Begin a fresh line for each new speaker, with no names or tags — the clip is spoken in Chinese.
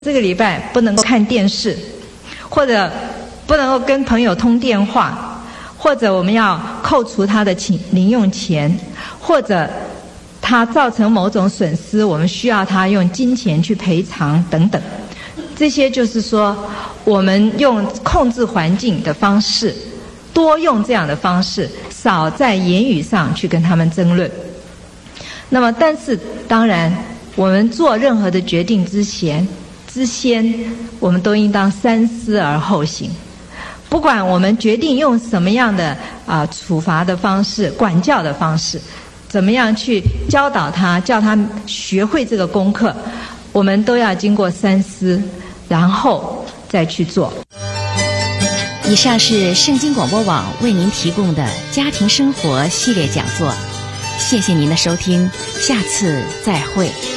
这个礼拜不能够看电视，或者不能够跟朋友通电话，或者我们要扣除他的零用钱，或者他造成某种损失，我们需要他用金钱去赔偿等等。这些就是说，我们用控制环境的方式，多用这样的方式，少在言语上去跟他们争论。那么，但是当然，我们做任何的决定之先，我们都应当三思而后行。不管我们决定用什么样的处罚的方式、管教的方式，怎么样去教导他，叫他学会这个功课，我们都要经过三思，然后再去做。
以上是圣经广播网为您提供的家庭生活系列讲座，谢谢您的收听，下次再会。